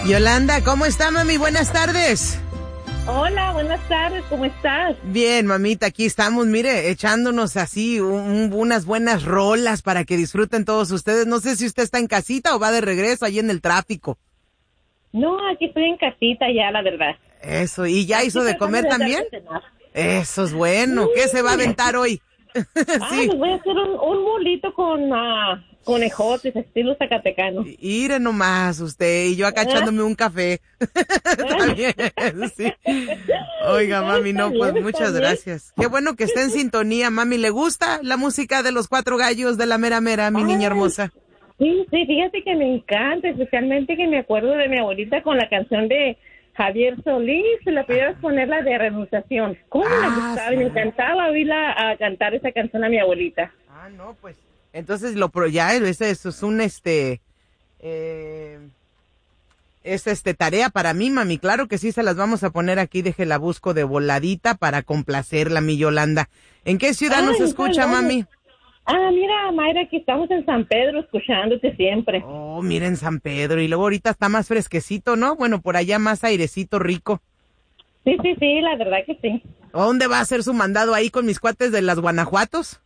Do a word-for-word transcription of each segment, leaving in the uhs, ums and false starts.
Yolanda, ¿cómo está, mami? Buenas tardes. Hola, buenas tardes, ¿cómo estás? Bien, mamita, aquí estamos, mire, echándonos así un, unas buenas rolas para que disfruten todos ustedes. No sé si usted está en casita o va de regreso allí en el tráfico. No, aquí estoy en casita ya, la verdad. Eso, ¿y ya Aquí hizo de comer tratando también? de cenar. Eso es bueno. ¿Qué se va a aventar hoy? Ah, Sí. les voy a hacer un, un molito con uh, conejotes, estilo zacatecano. Ire nomás usted y yo acá echándome un café. Está bien, sí. Oiga, mami, no, pues muchas gracias. Qué bueno que esté en sintonía, mami. ¿Le gusta la música de los cuatro gallos de la mera mera, mi niña hermosa? Sí, sí, fíjate que me encanta, especialmente que me acuerdo de mi abuelita con la canción de Javier Solís, si la pudieras poner la de Renunciación. ¿Cómo me Ah, gustaba? sí. Me encantaba oírla a cantar esa canción a mi abuelita. Ah, no, pues. Entonces lo pro ya ese eso es un este eh, es este tarea para mí, mami. Claro que sí se las vamos a poner aquí, deje la busco de voladita para complacerla, mi Yolanda. ¿En qué ciudad Ay, nos escucha, no, no. mami? Ah, mira, Mayra, aquí estamos en San Pedro escuchándote siempre. Oh, miren San Pedro, y luego ahorita está más fresquecito, ¿no? Bueno, por allá más airecito rico. Sí, sí, sí, la verdad que sí. ¿A dónde va a hacer su mandado ahí con mis cuates de las Guanajuatos?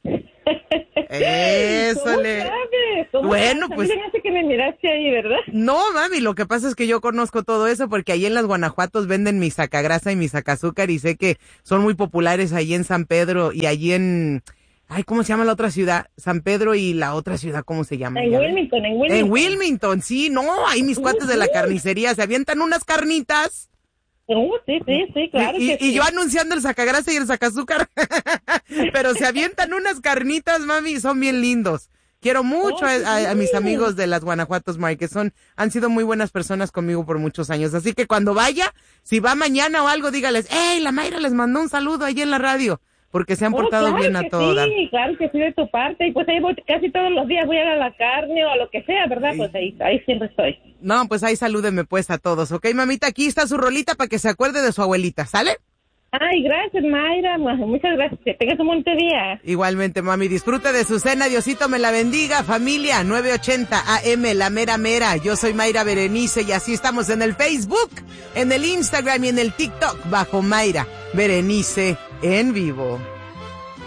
Eso ¿Cómo le. sabes? ¿Cómo Bueno, sabes? pues. A mí se me hace que me miraste ahí, ¿verdad? No, mami, lo que pasa es que yo conozco todo eso porque ahí en las Guanajuatos venden mi sacagrasa y mi sacazúcar y sé que son muy populares ahí en San Pedro y allí en... Ay, ¿cómo se llama la otra ciudad? San Pedro y la otra ciudad, ¿cómo se llama? En ¿Ya ves? Wilmington, en Wilmington. En Wilmington, sí, no, ahí mis cuates de la carnicería se avientan unas carnitas. Uh, sí, sí, sí, claro y, que y, sí. y yo anunciando el sacagrasa y el sacazúcar. Pero se avientan unas carnitas, mami, son bien lindos. Quiero mucho Oh, a, a, a mis sí. amigos de las Guanajuatos Mike, que son, han sido muy buenas personas conmigo por muchos años. Así que cuando vaya, si va mañana o algo, dígales, hey, la Mayra les mandó un saludo ahí en la radio, porque se han Oh, portado claro bien a que todas. Sí, claro que sí, de tu parte. Y pues ahí voy, casi todos los días voy a ir a la carne o a lo que sea, ¿verdad? Pues ahí, ahí siempre estoy. No, pues ahí salúdeme pues a todos, ¿ok, mamita? Aquí está su rolita para que se acuerde de su abuelita, ¿sale? Ay, gracias, Mayra. Muchas gracias. Que tengas un buen día. Igualmente, mami, disfrute de su cena, Diosito me la bendiga, familia, nueve ochenta A M, la mera mera, yo soy Mayra Berenice y así estamos en el Facebook, en el Instagram y en el TikTok bajo Mayra Berenice en vivo.